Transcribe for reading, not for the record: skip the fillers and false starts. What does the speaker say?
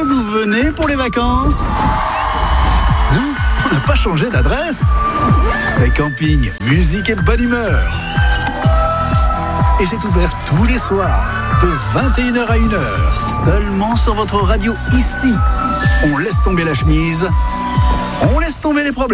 vous venez pour les vacances? Non, on n'a pas changé d'adresse. C'est camping, musique et bonne humeur. Et c'est ouvert tous les soirs, de 21h à 1h, seulement sur votre radio ici. On laisse tomber la chemise, on laisse tomber les problèmes.